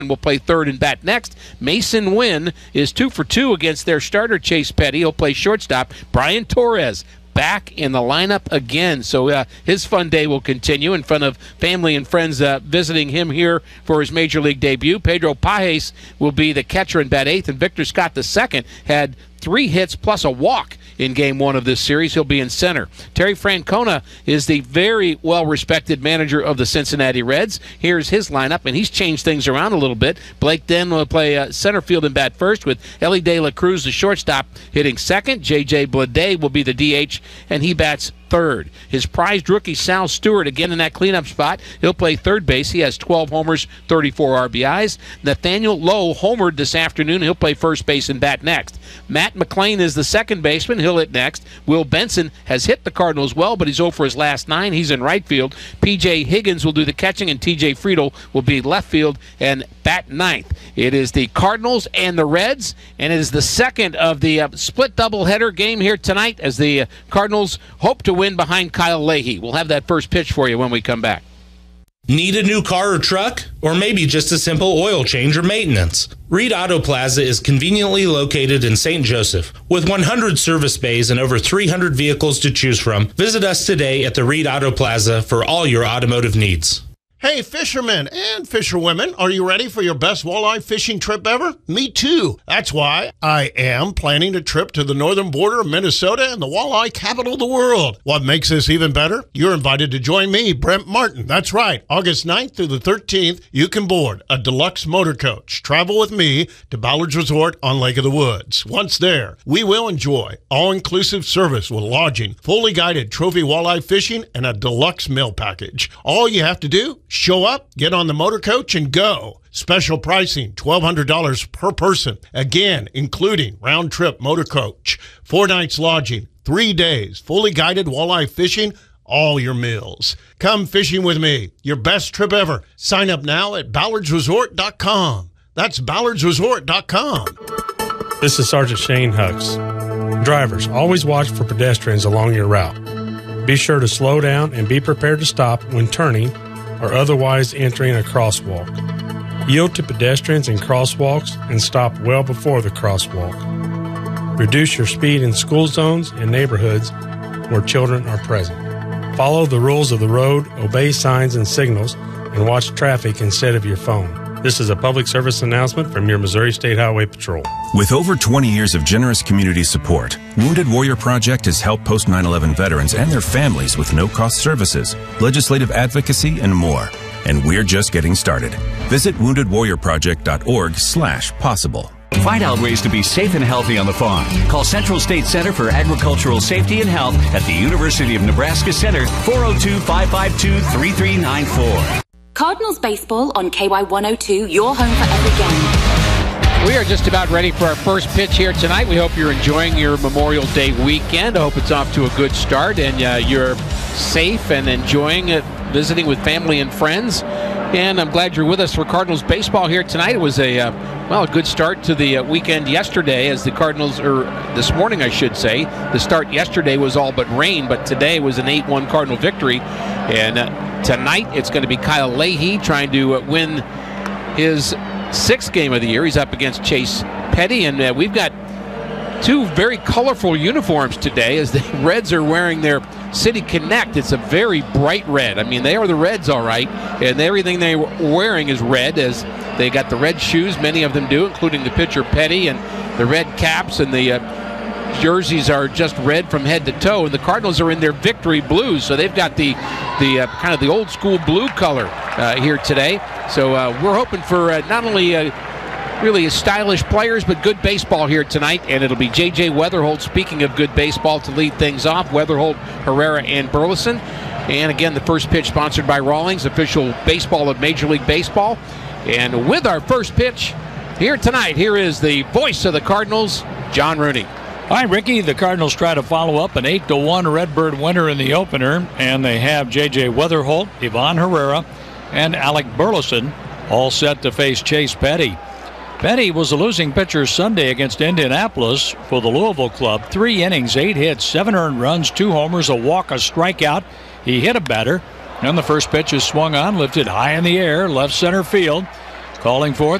will play third and bat next. Mason Wynn is 2 for 2 against their starter, Chase Petty. He'll play shortstop. Brian Torres back in the lineup again. So his fun day will continue in front of family and friends visiting him here for his Major League debut. Pedro Pajes will be the catcher in bat eighth, and Victor Scott II had 3 hits plus a walk in Game 1 of this series. He'll be in center. Terry Francona is the very well-respected manager of the Cincinnati Reds. Here's his lineup, and he's changed things around a little bit. Blake Den will play center field and bat first, with Ellie De La Cruz, the shortstop, hitting second. J.J. Bleday will be the DH, and he bats third. His prized rookie, Sal Stewart, again in that cleanup spot. He'll play third base. He has 12 homers, 34 RBIs. Nathaniel Lowe homered this afternoon. He'll play first base and bat next. Matt McLean is the second baseman. He'll hit next. Will Benson has hit the Cardinals well, but he's 0 for his last 9. He's in right field. P.J. Higgins will do the catching, and T.J. Friedel will be left field and bat ninth. It is the Cardinals and the Reds, and it is the second of the split doubleheader game here tonight as the Cardinals hope to win behind Kyle Leahy. We'll have that first pitch for you when we come back. Need a new car or truck? Or maybe just a simple oil change or maintenance? Reed Auto Plaza is conveniently located in St. Joseph. With 100 service bays and over 300 vehicles to choose from, visit us today at the Reed Auto Plaza for all your automotive needs. Hey, fishermen and fisherwomen, are you ready for your best walleye fishing trip ever? Me too. That's why I am planning a trip to the northern border of Minnesota and the walleye capital of the world. What makes this even better? You're invited to join me, Brent Martin. That's right. August 9th through the 13th, you can board a deluxe motor coach. Travel with me to Ballard's Resort on Lake of the Woods. Once there, we will enjoy all-inclusive service with lodging, fully guided trophy walleye fishing, and a deluxe meal package. All you have to do, show up, get on the motor coach, and go. Special pricing, $1,200 per person. Again, including round-trip motor coach, 4 nights lodging, 3 days, fully guided walleye fishing, all your meals. Come fishing with me. Your best trip ever. Sign up now at ballardsresort.com. That's ballardsresort.com. This is Sergeant Shane Hucks. Drivers, always watch for pedestrians along your route. Be sure to slow down and be prepared to stop when turning or otherwise entering a crosswalk. Yield to pedestrians in crosswalks and stop well before the crosswalk. Reduce your speed in school zones and neighborhoods where children are present. Follow the rules of the road, obey signs and signals, and watch traffic instead of your phone. This is a public service announcement from your Missouri State Highway Patrol. With over 20 years of generous community support, Wounded Warrior Project has helped post 9/11 veterans and their families with no-cost services, legislative advocacy, and more. And we're just getting started. Visit woundedwarriorproject.org/possible. Find out ways to be safe and healthy on the farm. Call Central State Center for Agricultural Safety and Health at the University of Nebraska Center, 402-552-3394. Cardinals baseball on KY102, your home for every game. We are just about ready for our first pitch here tonight. We hope you're enjoying your Memorial Day weekend. I hope it's off to a good start and you're safe and enjoying it, visiting with family and friends. And I'm glad you're with us for Cardinals baseball here tonight. It was a good start to the weekend yesterday as the Cardinals, or this morning I should say. The start yesterday was all but rain, but today was an 8-1 Cardinal victory. And tonight it's going to be Kyle Leahy trying to win his 6th game of the year. He's up against Chase Petty, and we've got 2 very colorful uniforms today as the Reds are wearing their City Connect. It's a very bright red. I mean, they are the Reds, all right, and everything they're wearing is red, as they got the red shoes, many of them do, including the pitcher Petty, and the red caps, and the jerseys are just red from head to toe, and the Cardinals are in their victory blues, so they've got the kind of the old school blue color here today. So we're hoping for not only really stylish players, but good baseball here tonight, and it'll be J.J. Weatherholt, speaking of good baseball, to lead things off. Weatherholt, Herrera, and Burleson. And again, the first pitch sponsored by Rawlings, official baseball of Major League Baseball. And with our first pitch here tonight, here is the voice of the Cardinals, John Rooney. Hi, Ricky. The Cardinals try to follow up an 8-1 Redbird winner in the opener, and they have J.J. Weatherholt, Ivan Herrera, and Alec Burleson all set to face Chase Petty. Petty was a losing pitcher Sunday against Indianapolis for the Louisville club. 3 innings, 8 hits, 7 earned runs, 2 homers, a walk, a strikeout. He hit a batter, and the first pitch is swung on, lifted high in the air, left center field. Calling for it,